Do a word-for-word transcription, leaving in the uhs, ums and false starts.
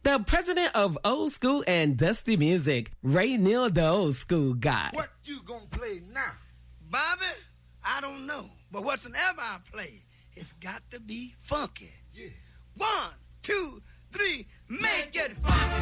The president of Old School and Dusty Music, Ray Neal, the old school guy. What you gonna play now? Bobby, I don't know. But whatsoever I play, it's got to be funky. Yeah. One, two, three, make it funky.